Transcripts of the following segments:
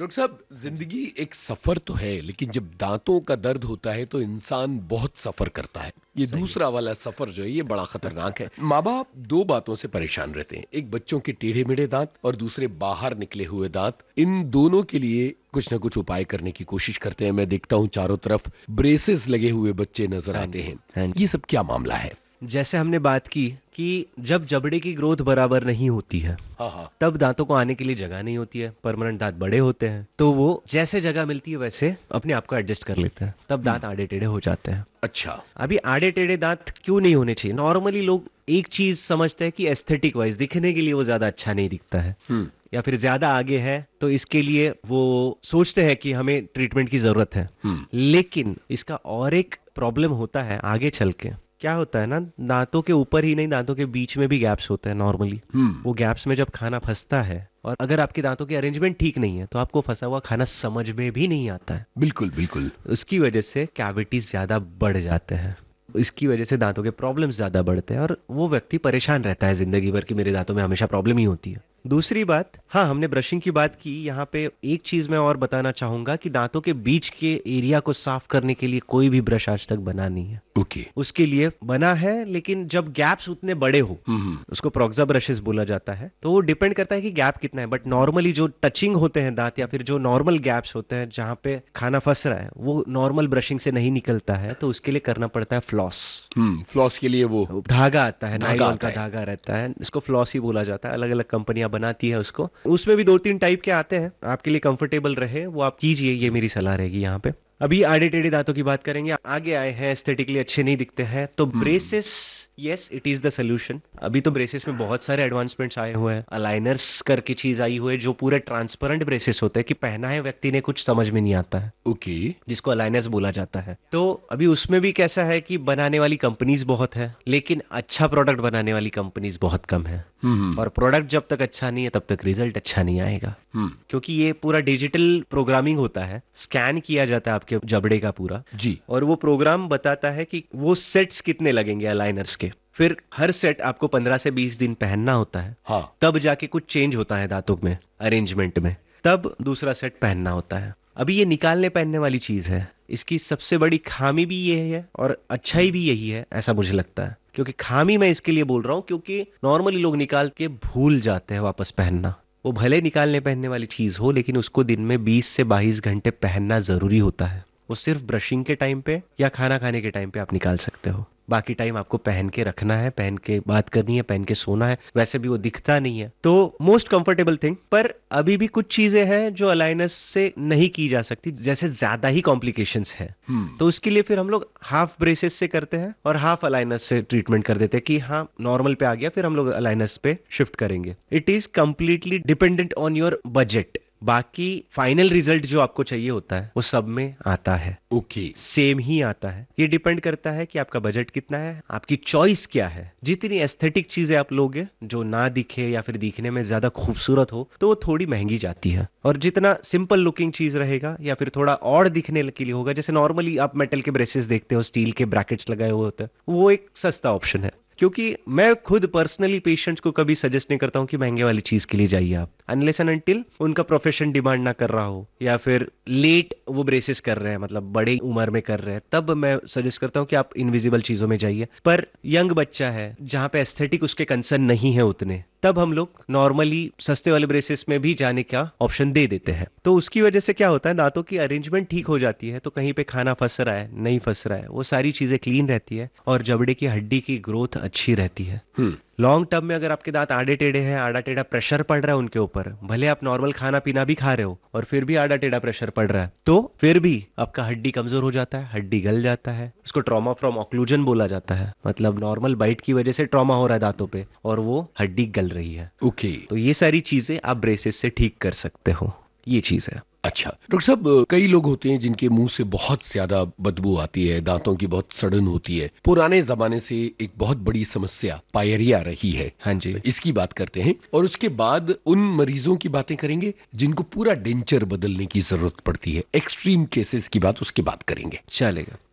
Doctor साहब, जिंदगी एक सफर तो है, लेकिन जब दांतों का दर्द होता है तो इंसान बहुत सफर करता है। ये दूसरा वाला सफर जो है ये बड़ा खतरनाक है। माँ बाप दो बातों से परेशान रहते हैं, एक बच्चों के टेढ़े मेढ़े दांत और दूसरे बाहर निकले हुए दांत। इन दोनों के लिए कुछ ना कुछ उपाय करने की कोशिश करते हैं। मैं देखता हूँ चारों तरफ ब्रेसेस लगे हुए बच्चे नजर आते हैं। ये सब क्या मामला है? जैसे हमने बात की कि जब जबड़े की ग्रोथ बराबर नहीं होती है, हाँ। तब दांतों को आने के लिए जगह नहीं होती है। परमानेंट दांत बड़े होते हैं तो वो जैसे जगह मिलती है वैसे अपने आप को एडजस्ट कर लेते हैं, तब दांत आड़े टेढ़े हो जाते हैं। अच्छा। अभी आड़े टेढ़े दांत क्यों नहीं होने चाहिए? नॉर्मली लोग एक चीज समझते हैं कि एस्थेटिक वाइज दिखने के लिए वो ज्यादा अच्छा नहीं दिखता है, या फिर ज्यादा आगे है तो इसके लिए वो सोचते हैं कि हमें ट्रीटमेंट की जरूरत है। लेकिन इसका और एक प्रॉब्लम होता है आगे चल के। क्या होता है ना, दांतों के ऊपर ही नहीं, दांतों के बीच में भी गैप्स होते हैं नॉर्मली। वो गैप्स में जब खाना फंसता है और अगर आपके दांतों की अरेंजमेंट ठीक नहीं है तो आपको फंसा हुआ खाना समझ में भी नहीं आता है। बिल्कुल बिल्कुल। उसकी वजह से कैविटीज ज्यादा बढ़ जाते हैं, इसकी वजह से दांतों के प्रॉब्लम्स ज्यादा बढ़ते हैं और वो व्यक्ति परेशान रहता है जिंदगी भर कि मेरे दांतों में हमेशा प्रॉब्लम ही होती है। दूसरी बात, हाँ हमने ब्रशिंग की बात की, यहाँ पे एक चीज मैं और बताना चाहूंगा कि दांतों के बीच के एरिया को साफ करने के लिए कोई भी ब्रश आज तक बना नहीं है। ओके। उसके लिए बना है, लेकिन जब गैप्स उतने बड़े हो, उसको प्रोक्सा ब्रशेस बोला जाता है, तो वो डिपेंड करता है कि गैप कितना है। बट नॉर्मली जो टचिंग होते हैं दांत या फिर जो नॉर्मल गैप्स होते हैं जहां पे खाना फंस रहा है, वो नॉर्मल ब्रशिंग से नहीं निकलता है, तो उसके लिए करना पड़ता है फ्लॉस। फ्लॉस के लिए वो धागा आता है, नायलॉन का धागा रहता है, इसको फ्लॉस ही बोला जाता है। अलग अलग कंपनियां बनाती है उसको, उसमें भी 2-3 टाइप के आते हैं। आपके लिए कंफर्टेबल रहे वो आप कीजिए, ये मेरी सलाह रहेगी। यहाँ पे अभी आड़े टेढ़े दांतों की बात करेंगे। आगे आए हैं, एस्थेटिकली अच्छे नहीं दिखते हैं, तो braces, yes it is the solution. अभी तो ब्रेसेस में बहुत सारे एडवांसमेंट्स आए हुए हैं। अलाइनर्स करके चीज आई हुई है जो पूरे ट्रांसपेरेंट ब्रेसेस होते हैं कि पहना है व्यक्ति ने कुछ समझ में नहीं आता है। ओके। जिसको अलाइनर्स बोला जाता है। तो अभी उसमें भी कैसा है कि बनाने वाली कंपनीज बहुत है, लेकिन अच्छा प्रोडक्ट बनाने वाली कंपनीज बहुत कम है। और प्रोडक्ट जब तक अच्छा नहीं है तब तक रिजल्ट अच्छा नहीं आएगा। क्योंकि ये पूरा डिजिटल प्रोग्रामिंग होता है, स्कैन किया जाता है आपके जबड़े का पूरा जी, और वो प्रोग्राम बताता है कि वो सेट्स कितने लगेंगे अलाइनर्स के। फिर हर सेट आपको 15 से 20 दिन पहनना होता है। हाँ। तब जाके कुछ चेंज होता है दांतों में, अरेंजमेंट में, तब दूसरा सेट पहनना होता है। अभी ये निकालने पहनने वाली चीज है, इसकी सबसे बड़ी खामी भी ये है और अच्छाई भी यही है, ऐसा मुझे लगता है। क्योंकि खामी मैं इसके लिए बोल रहा हूं क्योंकि नॉर्मली लोग निकाल के भूल जाते हैं वापस पहनना। वो भले निकालने पहनने वाली चीज हो, लेकिन उसको दिन में 20 से 22 घंटे पहनना जरूरी होता है। वो सिर्फ ब्रशिंग के टाइम पे या खाना खाने के टाइम पे आप निकाल सकते हो, बाकी टाइम आपको पहन के रखना है, पहन के बात करनी है, पहन के सोना है। वैसे भी वो दिखता नहीं है, तो मोस्ट कंफर्टेबल थिंग। पर अभी भी कुछ चीजें हैं जो अलाइनस से नहीं की जा सकती, जैसे ज्यादा ही कॉम्प्लिकेशंस है। तो उसके लिए फिर हम लोग हाफ ब्रेसेस से करते हैं और हाफ अलाइनस से ट्रीटमेंट कर देते हैं कि हाँ नॉर्मल पे आ गया, फिर हम लोग अलाइनस पे शिफ्ट करेंगे। It is completely dependent on your budget. बाकी फाइनल रिजल्ट जो आपको चाहिए होता है वो सब में आता है। ओके। सेम ही आता है। ये डिपेंड करता है कि आपका बजट कितना है, आपकी चॉइस क्या है। जितनी एस्थेटिक चीजें आप लोगे जो ना दिखे या फिर दिखने में ज्यादा खूबसूरत हो, तो वो थोड़ी महंगी जाती है। और जितना सिंपल लुकिंग चीज रहेगा या फिर थोड़ा और दिखने के लिए होगा, जैसे नॉर्मली आप मेटल के ब्रेसेस देखते हो, स्टील के ब्रैकेट्स लगाए हुए होते हैं, वो एक सस्ता ऑप्शन है। क्योंकि मैं खुद पर्सनली पेशेंट्स को कभी सजेस्ट नहीं करता हूं कि महंगे वाली चीज के लिए जाइए आप, अनलेस एंड अनटिल उनका प्रोफेशन डिमांड ना कर रहा हो या फिर लेट वो ब्रेसेस कर रहे हैं, मतलब बड़े उम्र में कर रहे हैं, तब मैं सजेस्ट करता हूं कि आप इनविजिबल चीजों में जाइए। पर यंग बच्चा है जहां पे एस्थेटिक उसके कंसर्न नहीं है उतने, तब हम लोग नॉर्मली सस्ते वाले ब्रेसेस में भी जाने का ऑप्शन दे देते हैं। तो उसकी वजह से क्या होता है, दांतों की अरेंजमेंट ठीक हो जाती है, तो कहीं पे खाना फंस रहा है नहीं फंस रहा है, वो सारी चीजें क्लीन रहती है और जबड़े की हड्डी की ग्रोथ अच्छी रहती है। लॉन्ग टर्म में अगर आपके दांत आड़े टेढ़े हैं, आड़ा टेढ़ा प्रेशर पड़ रहा है उनके ऊपर, भले आप नॉर्मल खाना पीना भी खा रहे हो और फिर भी आड़ा टेढ़ा प्रेशर पड़ रहा है, तो फिर भी आपका हड्डी कमजोर हो जाता है, हड्डी गल जाता है। उसको ट्रॉमा फ्रॉम ऑक्लूजन बोला जाता है, मतलब नॉर्मल बाइट की वजह से ट्रॉमा हो रहा है दांतों पे और वो हड्डी गल रही है। ओके। तो ये सारी चीजें आप ब्रेसेस से ठीक कर सकते हो, ये चीज है। अच्छा डॉक्टर साहब, कई लोग होते हैं जिनके मुंह से बहुत ज्यादा बदबू आती है, दांतों की बहुत सड़न होती है। पुराने जमाने से एक बहुत बड़ी समस्या पायरिया रही है। हाँ जी, इसकी बात करते हैं और उसके बाद उन मरीजों की बातें करेंगे जिनको पूरा डेंचर बदलने की जरूरत पड़ती है। एक्सट्रीम केसेस की बात उसके बाद करेंगे। चलेगा।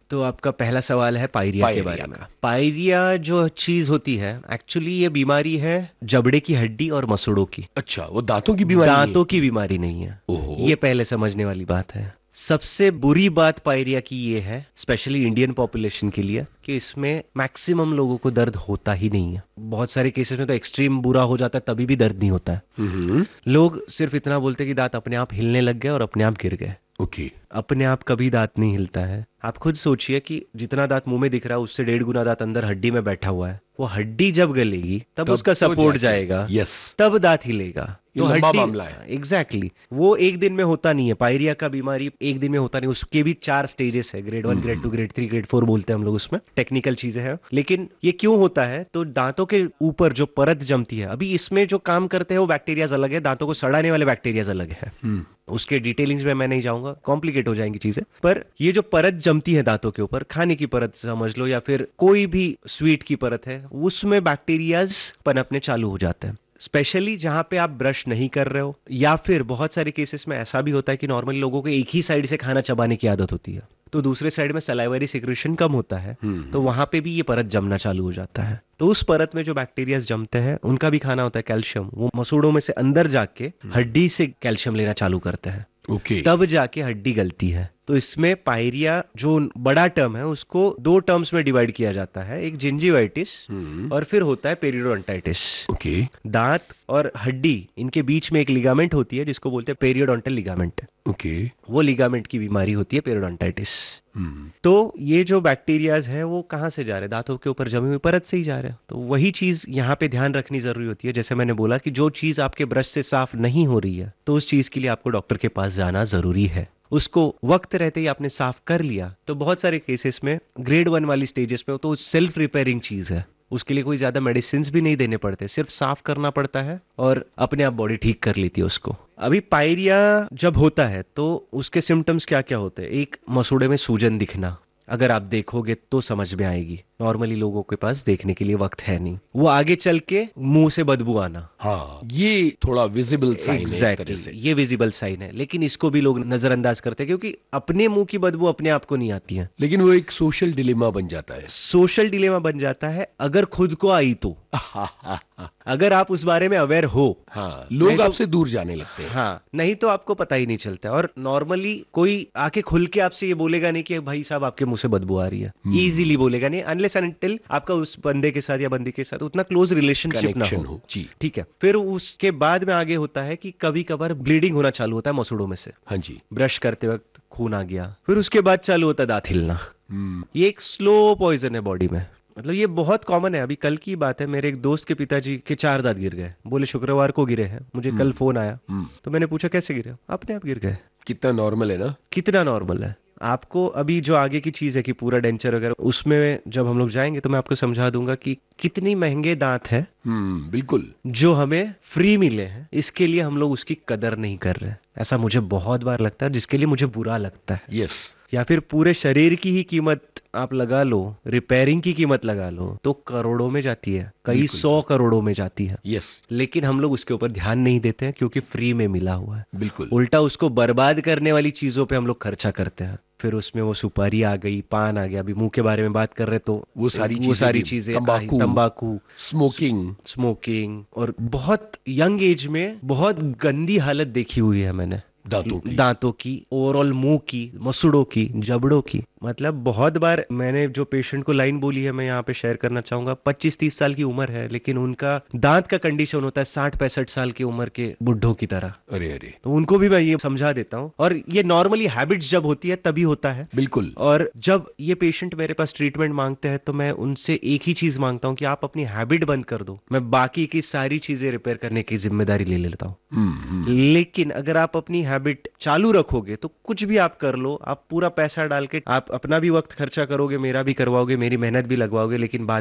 तो आपका पहला सवाल है पायरिया के बारे में। पायरिया जो चीज होती है, एक्चुअली ये बीमारी है जबड़े की हड्डी और मसूड़ों की। अच्छा, वो दांतों की बीमारी नहीं है? दांतों की बीमारी नहीं है। ओहो। ये पहले समझने वाली बात है। सबसे बुरी बात पायरिया की ये है, स्पेशली इंडियन पॉपुलेशन के लिए, कि इसमें मैक्सिमम लोगों को दर्द होता ही नहीं है। बहुत सारे केसेस में तो एक्सट्रीम बुरा हो जाता है, तभी भी दर्द नहीं होता है। लोग सिर्फ इतना बोलते हैं कि दांत अपने आप हिलने लग गए और अपने आप गिर गए। ओके। अपने आप कभी दांत नहीं हिलता है। आप खुद सोचिए कि जितना दांत मुंह में दिख रहा है उससे 1.5 गुना दांत अंदर हड्डी में बैठा हुआ है। वो हड्डी जब गलेगी तब उसका सपोर्ट जाएगा, यस, तब दांत हिलेगा। तो लंबा मामला है। एग्जैक्टली। वो एक दिन में होता नहीं है। पायरिया का बीमारी एक दिन में होता नहीं। उसके भी 4 स्टेजेस है, ग्रेड 1, ग्रेड 2, ग्रेड 3, ग्रेड 4 बोलते हैं हम लोग, उसमें टेक्निकल चीजें हैं। लेकिन ये क्यों होता है? तो दांतों के ऊपर जो परत जमती है, अभी इसमें जो काम करते हैं वो बैक्टीरियाज अलग है, दांतों को सड़ाने वाले बैक्टीरियाज अलग है। उसके डिटेलिंग्स में मैं नहीं जाऊंगा, कॉम्प्लिकेट हो जाएंगी चीजें। पर ये जो परत जमती है दांतों के ऊपर, खाने की परत समझ लो या फिर कोई भी स्वीट की परत है, उसमें बैक्टीरियाज पनपने चालू हो जाते हैं। स्पेशली जहां पे आप ब्रश नहीं कर रहे हो, या फिर बहुत सारे केसेस में ऐसा भी होता है कि नॉर्मली लोगों को एक ही साइड से खाना चबाने की आदत होती है, तो दूसरे साइड में सलाइवरी सिक्रेशन कम होता है, तो वहां पे भी ये परत जमना चालू हो जाता है। तो उस परत में जो बैक्टीरिया जमते हैं उनका भी खाना होता है कैल्शियम। वो मसूड़ों में से अंदर जाके हड्डी से कैल्शियम लेना चालू करते हैं। ओके। तब जाके हड्डी गलती है। तो इसमें पायरिया जो बड़ा टर्म है उसको 2 टर्म्स में डिवाइड किया जाता है, एक जिंजीवाइटिस और फिर होता है पेरियोडोंटाइटिस। ओके। दांत और हड्डी इनके बीच में एक लिगामेंट होती है जिसको बोलते हैं पेरियोडोंटल लिगामेंट। ओके। वो लिगामेंट की बीमारी होती है पेरियोडोंटाइटिस। तो ये जो बैक्टीरियाज है वो कहां से जा रहे हैं? दांतों के ऊपर जमी हुई परत से ही जा रहे हैं। तो वही चीज यहाँ पे ध्यान रखनी जरूरी होती है। जैसे मैंने बोला कि जो चीज आपके ब्रश से साफ नहीं हो रही है, तो उस चीज के लिए आपको डॉक्टर के पास जाना जरूरी है। उसको वक्त रहते ही आपने साफ कर लिया तो बहुत सारे केसेस में ग्रेड 1 वाली स्टेजेस में तो सेल्फ रिपेयरिंग चीज है। उसके लिए कोई ज्यादा मेडिसिन भी नहीं देने पड़ते, सिर्फ साफ करना पड़ता है और अपने आप बॉडी ठीक कर लेती है उसको। अभी पायरिया जब होता है तो उसके सिम्टम्स क्या क्या होते हैं? एक, मसूड़े में सूजन दिखना। अगर आप देखोगे तो समझ में आएगी, नॉर्मली लोगों के पास देखने के लिए वक्त है नहीं। वो आगे चल के मुंह से बदबू आना, हाँ, ये थोड़ा विजिबल साइन है एक तरह से। ये विजिबल साइन है, लेकिन इसको भी लोग नजरअंदाज करते हैं क्योंकि अपने मुंह की बदबू अपने आप को नहीं आती है। लेकिन वो एक सोशल डिलेमा बन जाता है। सोशल डिलेमा बन जाता है अगर खुद को आई तो। अगर आप उस बारे में अवेयर हो, हाँ, लोग आपसे दूर जाने लगते हैं। हाँ, नहीं तो आपको पता ही नहीं चलता। और नॉर्मली कोई आके खुल के आपसे ये बोलेगा नहीं कि भाई साहब आपके मुंह से बदबू आ रही है, इजीली बोलेगा नहीं, अनलेस एंड अनटिल आपका उस बंदे के साथ या बंदी के साथ उतना क्लोज रिलेशनशिप ना हो। जी, ठीक है। फिर उसके बाद में आगे होता है कि कभी कभार ब्लीडिंग होना चालू होता है मसूड़ों में से। हाँ जी। ब्रश करते वक्त खून आ गया। फिर उसके बाद चालू होता है दांत हिलना। ये एक स्लो पॉइजन है बॉडी में। मतलब ये बहुत कॉमन है। अभी कल की बात है, मेरे एक दोस्त के पिताजी के 4 दांत गिर गए। बोले शुक्रवार को गिरे हैं। मुझे कल फोन आया तो मैंने पूछा कैसे गिरे? अपने आप गिर गए। कितना नॉर्मल है ना? कितना नॉर्मल है। आपको अभी जो आगे की चीज है कि पूरा डेंचर वगैरह, उसमें जब हम लोग जाएंगे तो मैं आपको समझा दूंगा कि कितनी महंगे दांत है बिल्कुल, जो हमें फ्री मिले हैं। इसके लिए हम लोग उसकी कदर नहीं कर रहे। ऐसा मुझे बहुत बार लगता है, जिसके लिए मुझे बुरा लगता है। यस। या फिर पूरे शरीर की ही कीमत आप लगा लो, रिपेयरिंग की कीमत लगा लो, तो करोड़ों में जाती है, कई 100 करोड़ों में जाती है। यस। लेकिन हम लोग उसके ऊपर ध्यान नहीं देते हैं क्योंकि फ्री में मिला हुआ है। बिल्कुल। उल्टा उसको बर्बाद करने वाली चीजों पे हम लोग खर्चा करते हैं। फिर उसमें वो सुपारी आ गई, पान आ गया। अभी मुंह के बारे में बात कर रहे तो वो सारी चीजें, तंबाकू, स्मोकिंग, और बहुत यंग एज में बहुत गंदी हालत देखी हुई है मैंने दांतों की, ओवरऑल मुंह की, मसूड़ों की, जबड़ों की। मतलब बहुत बार मैंने जो पेशेंट को लाइन बोली है मैं यहाँ पे शेयर करना चाहूंगा। 25-30 साल की उम्र है लेकिन उनका दांत का कंडीशन होता है 60-65 साल की उम्र के बुढ़ों की तरह। अरे अरे। तो उनको भी मैं ये समझा देता हूँ। और ये नॉर्मली हैबिट्स जब होती है तभी होता है। बिल्कुल। और जब ये पेशेंट मेरे पास ट्रीटमेंट मांगते हैं तो मैं उनसे एक ही चीज मांगता हूँ कि आप अपनी हैबिट बंद कर दो, मैं बाकी की सारी चीजें रिपेयर करने की जिम्मेदारी ले लेता हूँ। लेकिन अगर आप अपनी हैबिट चालू रखोगे तो कुछ भी आप कर लो, आप पूरा पैसा डाल के आप अपना भी वक्त खर्चा करोगे, मेरा भी करवाओगे, मेरी मेहनत भी लगवाओगे, लेकिन बाद